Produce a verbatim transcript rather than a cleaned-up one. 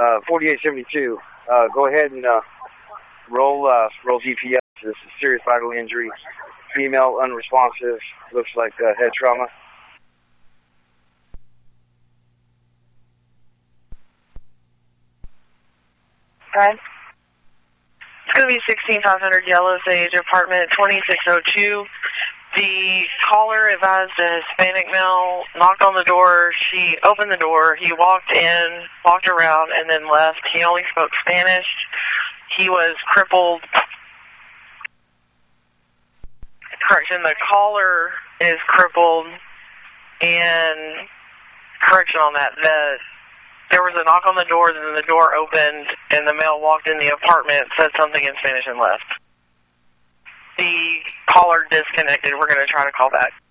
Uh, forty-eight seventy-two. Uh, go ahead and uh, roll uh, roll G P S. This is serious vital injury. Female, unresponsive. Looks like uh, head trauma. Brad? It's going to be sixteen five hundred Yellow Sage, apartment twenty-six oh two. The caller advised a Hispanic male, knocked on the door. She opened the door. He walked in, walked around, and then left. He only spoke Spanish. He was crippled. Correction, the caller is crippled. And correction on that, the, there was a knock on the door, and then the door opened, and the male walked in the apartment, said something in Spanish, and left. The caller disconnected. We're going to try to call back.